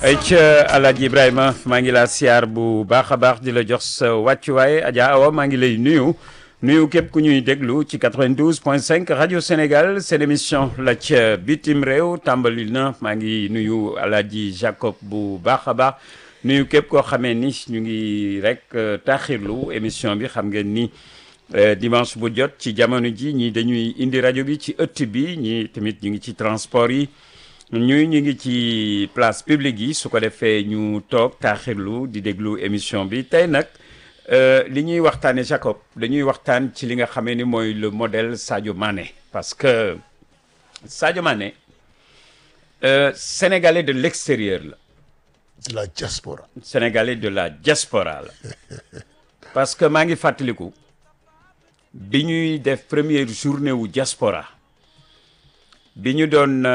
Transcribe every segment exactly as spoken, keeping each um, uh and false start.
ay ca Alaaji Ibrahima maa ngi laa siyaar bu baax a baax di la jox sa wàccuwaay Adja Awa maa ngi lay nuyu nuyu képp ku ñuy déglu ci quatre-vingt-douze point cinq rajo Sénégal seen émission la ca bitim réew tàmbali na maa ngi nuyu Alaaji Jacob bu baax a baax nuyu képp koo xamee ni ñu ngi rek taaxirlu émission bi xam ngeen ni dimanche bu jot ci jamono ji ñii dañuy indi rajo bi ci ëtt bi ñii tamit ñu ngi ci transport yi ñuy ñu ngi ci place publique yi su ko defee ñu toog taaxirlu di déglu émission bi tey nag li ñuy waxtaane Jacob dañuy waxtaan ci li nga xamee ni mooy le modèle Sadio Mané parce que Sadio Mané euh, sénégalais de l'extérieur la de la diaspora sénégalais de la diaspora la parce que maa ngi fàttaliku bi ñuy def première journée wu diaspora bi ñu doon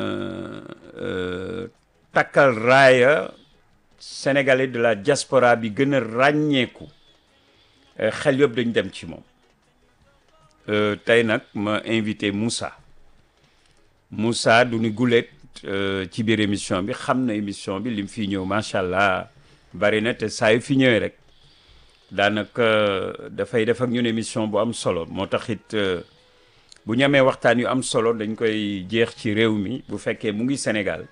takkal raaya sénégalais de la diaspora bi gën a ràññeeku xel yëpp dañu dem ci moom tey nag ma invité Moussa Moussa du ni guléet ci biir émission bi xam na émission bi lim fi ñëw macha allah bari na te saa yu fi ñëwee rek daanaka dafay def ak ñun émission bu am solo moo tax it bu ñu amee waxtaan yu am solo dañ koy jeex ci réew mi bu fekkee mu ngi Sénégal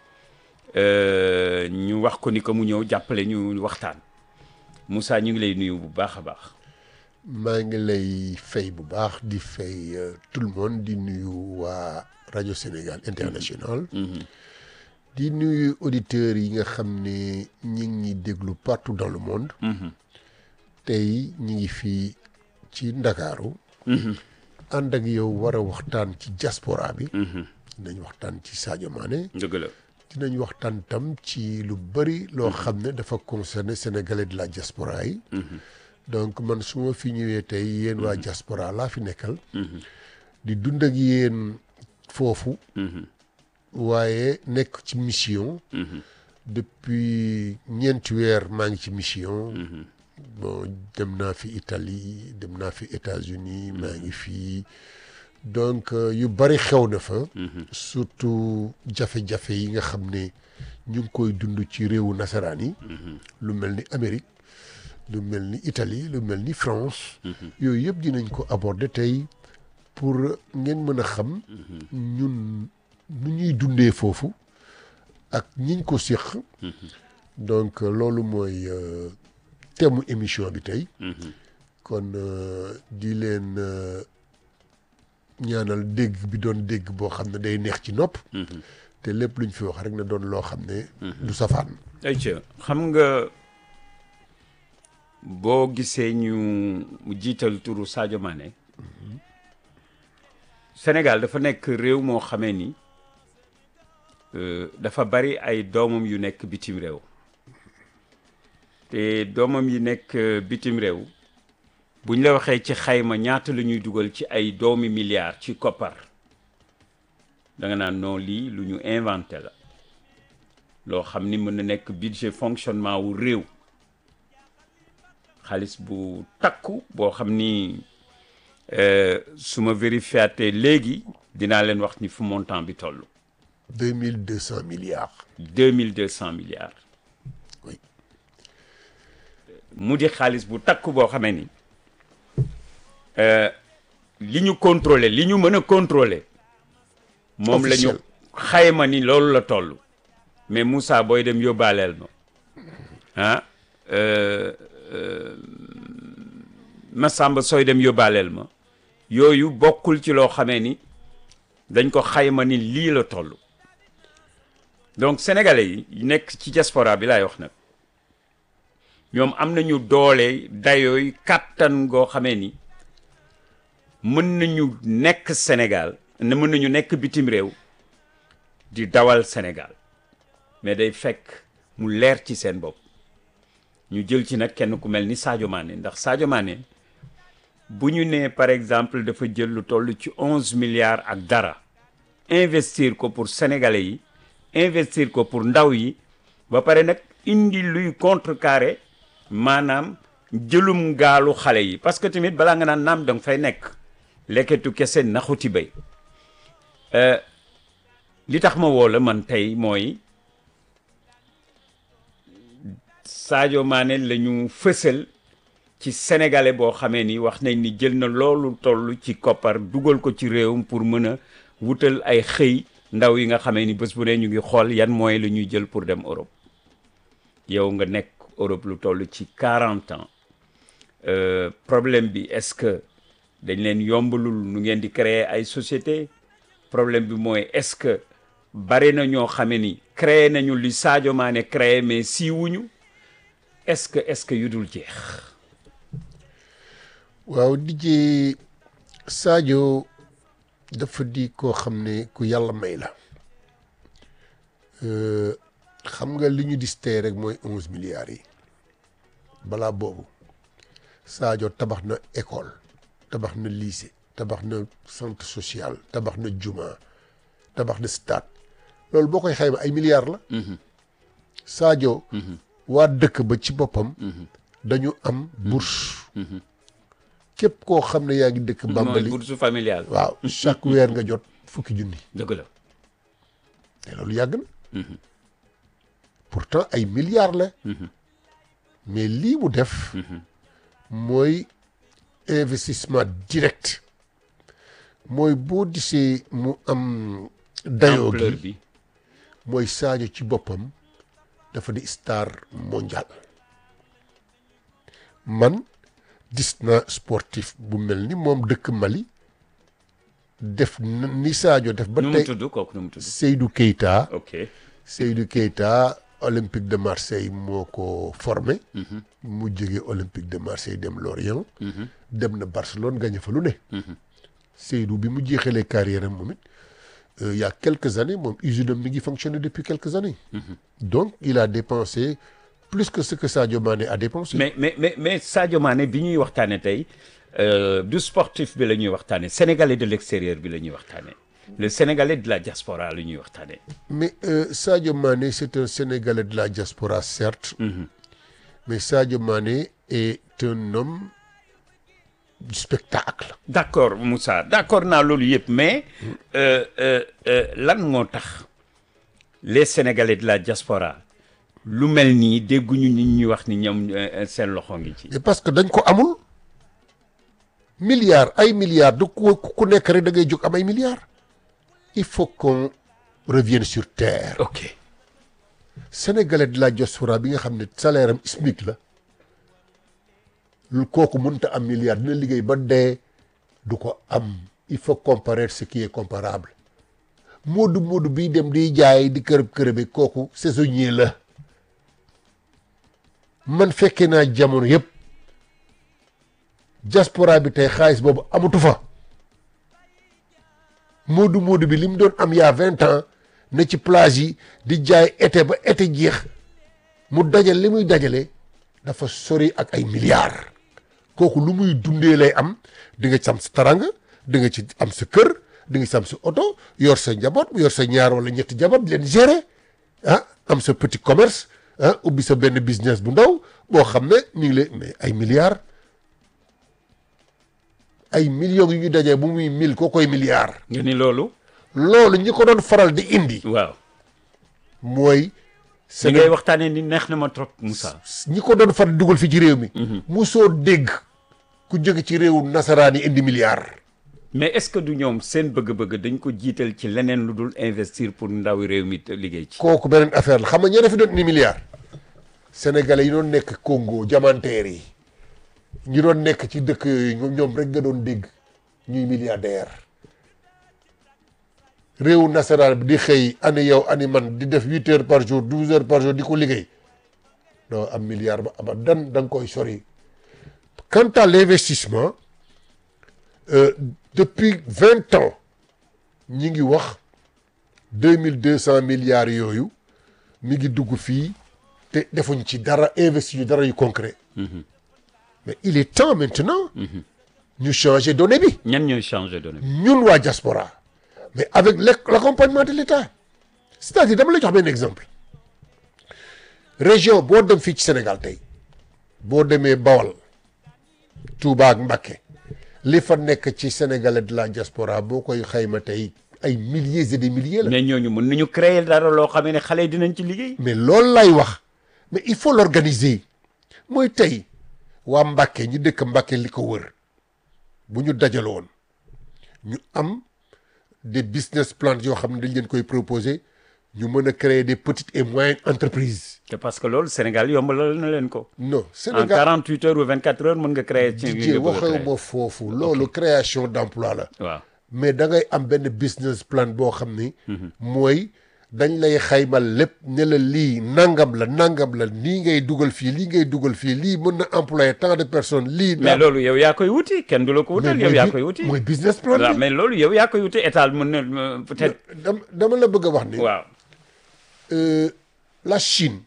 ñu wax ko ni ko mu ñëw jàppale ñu waxtaan Moussa ñu ngi lay nuyu bu baax a baax. maa ngi lay fay bu baax di fay tout le monde di nuyu waa rajo Sénégal international. Mm-hmm. di nuyu auditeurs yi nga xam ne ñi ngi déglu partout dans le monde. Mm-hmm. tey ñi ngi fii ci Ndakaaru. Mm-hmm. ànd ak yow war a waxtaan ci diaspora bi. dinañ waxtaan ci Sadio Mané. dëgg la. dinañ waxtaan tam ci lu bëri loo xam ne dafa concerner sénégalais de la diaspora yi. donc man su ma fi ñëwee tey yéen waa diaspora laa fi nekkal. di dund ak yéen foofu. waaye nekk ci mission. depuis ñeenti weer maa ngi ci mission. bon dem naa fi Italie dem naa fi États-Unis maa ngi fii donc yu bari xew na fa. surtout jafe-jafe yi nga xam ne ñu ngi koy dund ci réewu nasaraan yi. lu mel ni Amérique lu mel ni Italie lu mel ni France. yooyu yëpp dinañ ko aborder tey pour ngeen mën a xam. ñun nu ñuy dundee foofu ak ñiñ ko séq. donc loolu mooy. teemu émission bi tey. kon di leen ñaanal dégg bi doon dégg boo xam ne day neex ci nopp. te lépp luñ fi wax rek na doon loo xam ne. du safaan. ayca xam nga boo gisee ñu jiital turu Sadio Mané. Sénégal dafa nekk réew moo xamee ni dafa bari ay doomam yu nekk bitim réew. te doomam yi nekk bitim réew bu ñu la waxee ci xayma ñaata la ñuy dugal ci ay doomi milliards ci koppar da nga naan non lii lu ñu inventé la loo xam ni mën na nekk budget fonctionnement wu réew xaalis bu takku boo xam ni su ma vérifiaté léegi dinaa leen wax ni fu montant bi toll. deux mille deux cent milliards. deux mille deux cent milliards. mu di xaalis bu takk boo xamee ni li ñu contrôler li ñu mën a contrôler moom la ñu xayma ni loolu la toll mais Moussa booy dem yóbbaaleel ma ah Massamba sooy dem yóbbaaleel ma yooyu bokkul ci loo xamee ni dañ ko xayma ni lii la toll donc sénégalais yi nekk ci diaspora bi laay wax nag ñoom am nañu doole dayooy kàttan goo xamee ni mën nañu nekk Sénégal ne mën nañu nekk bitim réew di dawal Sénégal mais day fekk mu leer ci seen bopp ñu jël ci nag kenn ku mel ni Sadio Mané ndax Sadio Mané bu ñu nee par exemple dafa jël lu toll ci onze milliards ak dara investir ko pour sénégalais yi investir ko pour ndaw yi ba pare nag indi luy contrecarrer maanaam jëlum gaalu xale yi parce que tamit balaa nga naan naam danga fay nekk lekketu kese naxuti bay li tax ma woo la man tey mooy Sadio Mané la ñu fësal ci sénégalais boo xamee ni wax nañ ni jël na loolu toll ci koppar dugal ko ci réewum pour mën a wutal ay xëy ndaw yi nga xamee ni bés bu ne ñu ngi xool yan moyens la ñuy jël pour dem Europe yow nga nekk Europe lu toll ci quarante ans euh, problème bi est-ce que dañ leen yombalul nu ngeen di créer ay société problème bi mooy est-ce que bari na ñoo xamee ni créé nañu li Sadio Mané créé mais siiwuñu est-ce que est-ce que yu dul jeex. waaw Didier Sadio dafa di koo xam ne ku yàlla may la xam nga li ñu dis tey rek mooy onze milliards yi balaa boobu Sadio tabax na école tabax na lycée tabax na centre social tabax na juma tabax na stade loolu boo koy xayma ay milliards la. Sadio. waa dëkk ba ci boppam. dañu am bourse. képp koo xam ne yaa ngi dëkk Bambali mooy bourse familiale. waaw chaque weer nga jot fukki junni. dëgg la. te loolu yàgg na. pourtant ay milliards la. mais lii mu def. mooy investissement direct. mooy boo gisee mu am. dayoo ampleur gi bi. mooy Sadio ci boppam dafa di star mondial. man gis na sportif bu mel ni moom dëkk Mali def na ni Sadio def. ba nu mu tey tudd kooku nu mu tudd. Seydou Keita. ok Seydou Keita Olympique de Marseille moo ko formé. mu jógee Olympique de Marseille dem Lorient. dem na Barcelone gagné fa lu ne. Seydou bi mu jeexalee carrière am moom it il y a quelques années moom usine am mi ngi fonctionné depuis quelques années. donc il a dépensé plus que ce que Sadio Mané a dépensé. mais mais mais mais Sadio Mané bi ñuy waxtaane tey euh, du sportif bi la ñuy waxtaane sénégalais de l'extérieur bi la ñuy waxtaane le sénégalais de la diaspora la ñuy waxtaane mais euh, Sadio Mané c'est un Sénégalais de la diaspora certes. mais Sadio Mané est un homme du spectacle. d'accord Moussa d'accord naa loolu yëpp mais euh, euh, euh, lan moo tax les sénégalais de la diaspora lu mel nii dégguñu nit ñuy wax ni ñoom euh, seen loxo ngi ci. et parce que dañ ko amul milliards ay milliards du ku ku nekk rek da ngay jóg am ay milliards. il faut qu'on revienne sur terre. ok Sénégalais de la diaspora bi nga xam ne salaire am SMIC la lu kooku mënta am milliard dina liggéey ba dee du ko am. il faut comparer ce qui est comparable. moodu moodu bii dem di jaay di kërëb kërëbe kooku saisonnier la. man fekkee naa jamono yëpp diaspora bi tey xaalis boobu amatu fa. moodu moodu bi li mu doon am yaa vingt ans ne ci plage yi di jaay été ba été jeex mu dajal li muy dajale dafa sori ak ay milliards. kooku lu muy dundee lay am di nga ci am sa taranga di nga ci am sa kër di nga ci am sa oto yor sa njaboot yor sa ñaar wala ñetti njaboot di leen gérer ah am sa petit commerce ah ubbi sa benn business bu ndaw boo xam ne ñu ngi lay mais ay milliards ay millions yu ñu dajee bu muy mille koo koy milliards. nga ni loolu. loolu ñi ko doon faral di indi. waaw. mooy. li ngay waxtaanee ni neex na ma trop Moussa. ñi ko doon faral di dugal fii ci réew mi. musoo dégg ku jóge ci réewu nasaraan yi indi milliards. mais est-ce que du ñoom seen bëgg-bëgg dañ ko jiital ci leneen lu dul investir pour ndawi réew mi te liggéey ci. kooku beneen affaire la xam nga ñeneen fi doon indi milliards. sénégalais yi doon nekk Congo diamantaires yi ñi doon nekk ci dëkk yooyu ñoom rek nga doon dégg ñuy milliardaire. réewu nasaraan bi di xëy ani yow ani man di def huit heures par jour douze heures par jour di ko liggéey doo am milliard ba abadan da nga koy sori. quant à l'investissement euh, depuis vingt ans ñi ngi wax deux mille deux cent milliards yooyu mi ngi dugg fii te defuñ ci dara investir dara yu concret. Mm-hmm. mais il est temps maintenant. Mm-hmm. ñu changer données bi. ñan ñooy changer données bi. ñun waa diaspora. mais avec l'accompagnement de l'État. c'est-à-dire dama la jox benn exemple région boo dem fii ci Sénégal tey boo demee Bawol Touba ak Mbacké li fa nekk ci Sénégalais de la diaspora boo koy xayma tey ay milliers et des milliers la. mais ñooñu mën nañu créer dara loo xam ne xale yi dinañ ci liggéey. mais loolu lay wax mais il faut l'organiser mooy tey waa Mbàkke ñi dëkk Mbàkke li ko wër bu ñu dajaloon ñu am des business plans yoo xam ne dañ leen koy proposer ñu mën a créer des petites et moyennes entreprises. te parce que loolu Sénégal yombalal na leen ko. non en Sénégal quarante-huit heures ou vingt-quatre heures mën nga créer. ci li Didier nga bëgg a créer waxewuma foofu loolu création d'emploi la. waaw mais da ngay am benn business plan boo xam ni. mooy dañ lay xaymal lépp ne la lii nangam la nangam la lii ngay dugal fii lii ngay dugal fii lii mën na employer tant de personnes lii. mais loolu yow yaa koy wuti kenn du la ko wutal yow yaa koy wuti. mooy business plan waaw bi. mais loolu yow yaa koy wuti état mën na peut-être. dama dama la bëgg a wax ni. waaw Euh, la Chine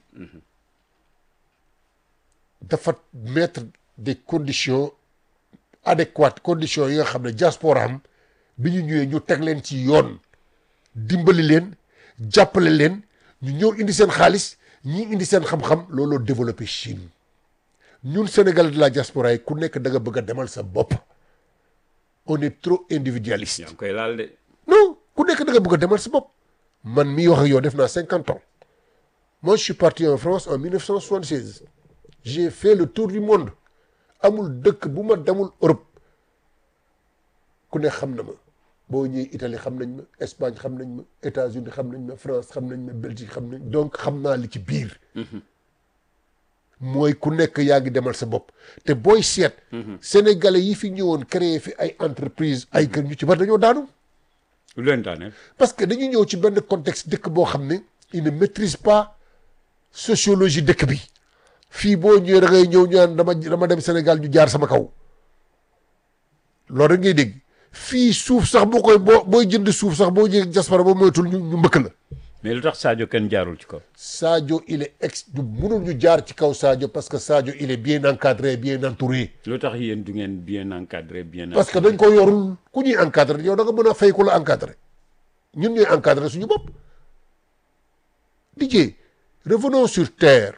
dafa mettre des conditions adéquates conditions yi nga xam ne diaspora am bi ñu ñëwee ñu teg leen ci yoon dimbali leen jàppale leen ñu ñëw indi seen xaalis ñi indi seen xam-xam looloo développé Chine ñun Sénégal de la diaspora yi ku nekk da nga bëgg a demal sa bopp on est trop individualiste. yaa ngi koy laal de. non ku nekk da nga bëgg a demal sa bopp man mii wax ak yow def naa cinquante ans moi je suis parti en France en mille neuf cent soixante-seize j'ai fait le tour du monde amul dëkk bu ma demul Europe ku ne xam na ma boo ñëwee Italie xam nañ ma Espagne xam nañ ma États-Unis xam nañ ma France xam nañ ma Belgique xam nañ donc xam naa li ci biir mooy ku nekk yaa ngi demal sa bopp te booy seet sénégalais yi fi ñëwoon créer fi ay entreprise ay kër ñu ci bari dañoo daanu lu leen daaneel. parce que dañu ñëw ci benn contexte dëkk boo xam ne il ne maîtrise pas sociologie dëkk bi fii boo ñëwee da ngay ñëw ñu naan dama dama dem Sénégal ñu jaar sama kaw loolu rek ngay dégg fii suuf sax boo koy boo booy jënd suuf sax boo ñëwee diaspora boo moytul ñu ñu mbëkk la. mais lu tax Sadio kenn jaarul ci kaw. Sadio il est ex du mënul ñu jaar ci kaw Sadio parce que Sadio il est bien encadré bien entouré. lu tax yéen du ngeen bien encadré bien. parce que dañ ko yorul ku ñuy encadré yow da nga mën a fay ku la encadré ñun ñooy encadré suñu bopp. Didier revenons sur terre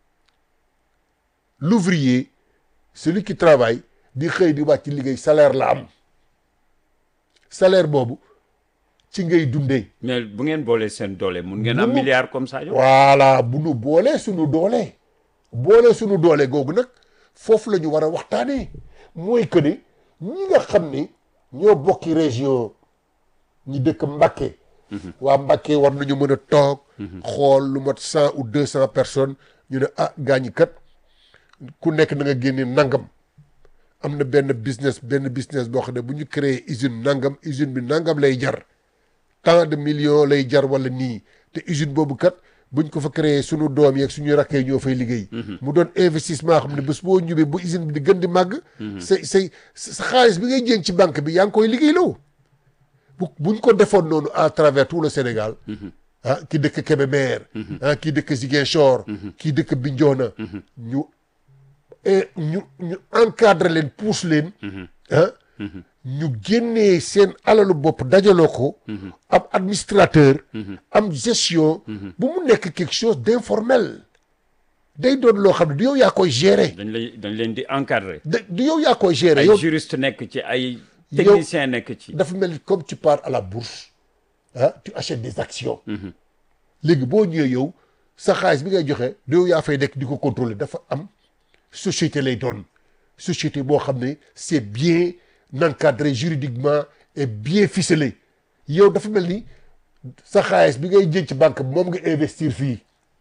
l'ouvrier celui qui travaille di xëy di wàcc liggéey salaire la am salaire boobu ci ngay dundee. mais bu ngeen boolee seen doole mun ngeen Bu am mu- milliard comme Sadio. voilà bu nu boolee suñu doole boolee suñu doole googu nag foofu la ñu war a waxtaanee mooy que ni ñi nga xam ni ñoo bokki région ñi dëkk Mbacké waa Mbacké war nañu mën a toog xool lu mat cent ou deux cent personnes ñu ne ah gaañi kat ku nekk na nga génne nangam am na benn business benn business boo xam ne bu ñu créé usine nangam usine bi nangam lay jar tant de millions lay jar wala nii te usine boobu kat buñ ko fa créé sunu doom yeeg suñu rakkee ñoo fay liggéey. mu doon investissement xam ne bés boo ñëwee bu usine bi di gën di màgg. say say sa xaalis bi ngay jéem ci banque bi yaa ngi koy liggéeyloo. bu buñ ko defoon noonu à travers tout le Sénégal. ah ki dëkk Kébémer. ah kii dëkk Ziguinchor. kii dëkk Bignona. ñu et ñu ñu encadre leen pousse leen. ah. ñu génnee seen alalu bopp dajaloo ko. am administrateur. am gestion. bu mu nekk quelque chose d'informel. day doon loo xam ne du yow yaa koy gérer. dañ lay dañ leen di encadrer. da du yow yaa koy gérer. ay yow juriste nekk ci ay. yow technicien nekk ci. dafa mel ni comme tu pars à la bourse ah tu achètes des actions. léegi boo ñëwee yow sa xaalis bi ngay joxe du yow yaa fay nekk di ko contrôler dafa am société lay doon société boo xam ne c'est bien encadré juridiquement et bien ficelé yow dafa mel ni sa xaalis bi ngay jël ci banque bi moom nga investir fii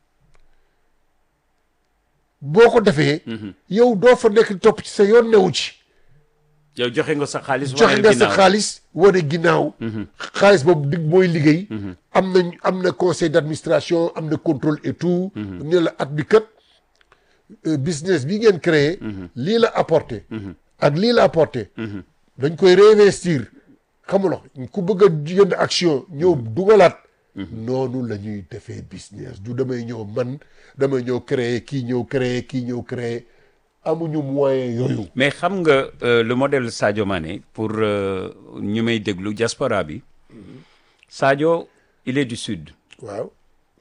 boo ko defee. yow doo fa nekk topp ci sa yoon newu ci. yow joxe nga sa xaalis. joxe nga sa xaalis wane ginnaaw. xaalis boobu dig mooy liggéey. am na am na conseil d'administration am na contrôle et tout. ne la at bi kat business bi ngeen créé. lii la apporté. ak lii la apporté. dañ koy réinvestir xamula ku bëgg a jënd action ñëw dugalaat. noonu la ñuy defee business du damay ñëw man damay ñëw créer kii ñëw créer kii ñëw créer amuñu moyen yooyu. mais xam nga euh, le modèle Sadio Mané pour ñu may déglu diaspora bi Sadio il est du sud. waaw.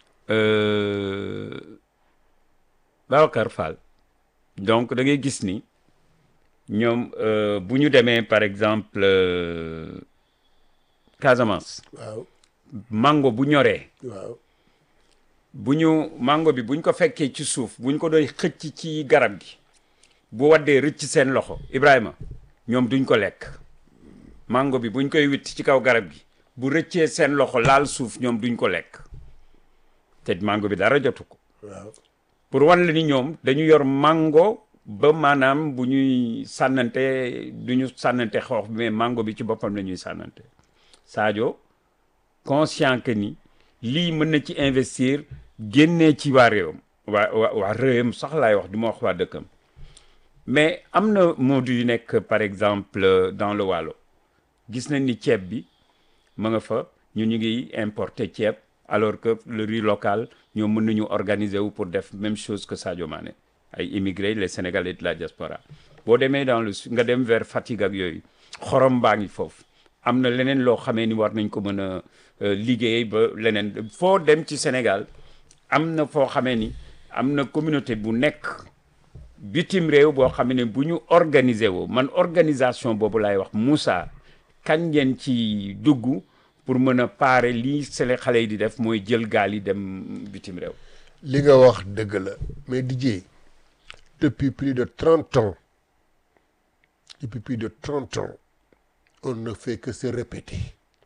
Euh, Babacar Fall donc da ngay gis ni ñoom euh, bu ñu demee par exemple euh, Casamance. waaw. mango bu ñoree. waaw. bu ñu mango bi buñ ko fekkee ci suuf buñ ko doy xëcc ci garab gi bu waddee rëcc seen loxo Ibrahima ñoom duñ ko lekk mango bi buñ koy witt ci kaw garab gi bu rëccee seen loxo laal suuf ñoom duñ ko lekk te mango bi dara jotu ko waaw pour wan la ni ñoom dañu yor mango ba maanaam bu ñuy sànnante du ñu sànnante xoox bi mais mango bi ci boppam la ñuy sànnante Sadio conscient que ni lii mën na ci investir génnee ci waa réewam waa waa waa réewam sax laay wax du ma wax waa dëkkam mais am na modu yu nekk par exemple dans le Waalo gis nañ ni ceeb bi ma nga fa ñu ñu ngi importer ceeb alors que le riz local ñoom mën nañu organiser wu pour def même chose que Sadio Mané ay immigrés les Sénégalais de la diaspora boo demee dans le nga dem vers Fatick ak yooyu xorom baa ngi foofu am na leneen loo xamee ni war nañ ko mën a liggéey ba leneen foo dem ci Sénégal am na foo xamee ni am na communauté bu nekk bitim réew boo xam ne bu ñu organiser woo man organisation boobu laay wax Moussa kañ ngeen ci dugg pour mën a paare lii sele xale yi di def mooy jël gaal yi dem bitim réew. li nga wax dëgg la mais Didier depuis plus de trente ans depuis plus de trente ans on ne fait que se répéter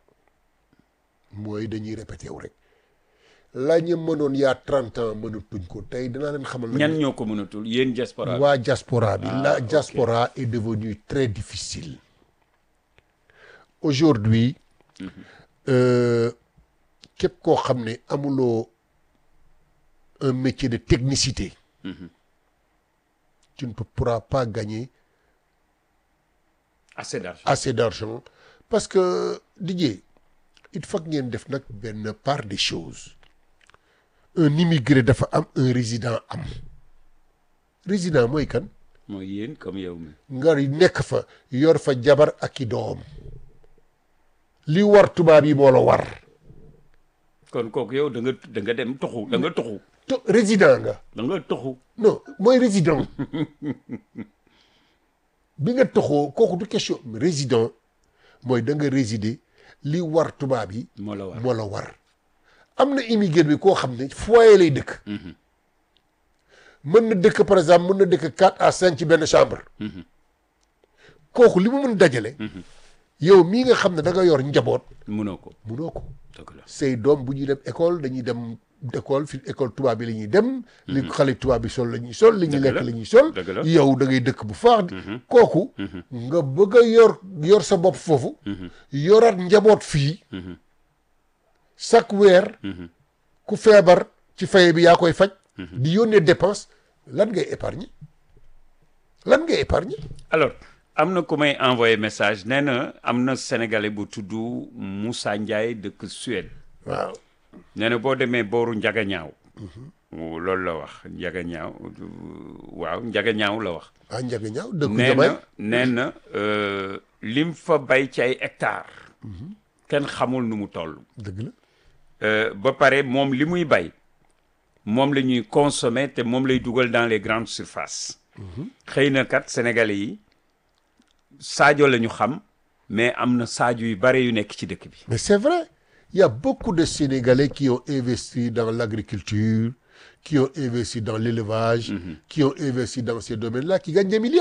mooy dañuy répété wu rek la ñu mënoon yaa trente ans mënatuñ ko tey dinaa leen xamal. ñan ñoo ko mënatul yéen diaspora bi. waa diaspora bi. Ah, la ok. diaspora est devenue très difficile. Aujourd'hui euh, képp koo xam ne amuloo un métier de technicité. Tu ne peux- pourras pas gagner assez d'argent. assez d'argent parce que Didier il faut que ngeen def nag benn part des choses un immigré dafa am un résident am résident mooy kan mooy yéen comme yow mi. nga nekk fa yor fa jabar ak i doom li war tubaab yi moo la war kon kooku yow da nga da nga dem toxu da nga toxu to résident nga da nga toxu. non mooy résident bi nga toxoo kooku du question résident mooy da nga résider li war tubaab yi moo la war moo la war am na immigré bi koo xam ne foyer lay dëkk mën na dëkk par exemple mën na dëkk quatre à cinq ci benn chambre kooku li mu mën dajale yow mii nga xam ne da nga yor njaboot mënoo ko munoo ko dëgg la. say doom bu ñuy dem école dañuy dem école fi école tubaab bi la ñuy dem li xale tubaab bi sol la ñuy sol li ñuy Dëgg lekk la. la ñuy sol Dëgg la. yow da ngay dëkk bu faax kooku nga bëgg a yor yor sa bopp foofu yoraat njaboot fii chaque weer ku feebar ci faye bi yaa koy faj di yónnee dépense lan ngay épargner lan ngay épargner alors am na ku may envoyé message nee na am na sénégalais bu tudd Moussa Ndiaye dëkk Suède waaw nee na boo demee booru Njaga Ñaaw loolu la wax Njaga Ñaaw waaw Njaga Ñaaw la wax ah njaga ñaaw dëkku nee jamaay na nee na euh, lim fa bay ci ay hectares kenn xamul nu mu toll dëgg la Euh, ba pare moom li muy bay moom la ñuy consommer te moom lay dugal dans les grandes surfaces xëy na kat sénégalais yi Sadio la ñu xam mais am na Sadio yu bare yu nekk ci dëkk bi mais c'est vrai il y a beaucoup de Sénégalais qui ont investi dans l'agriculture qui ont investi dans l'élevage qui ont investi dans ces domaines-là qui gagnent des milliards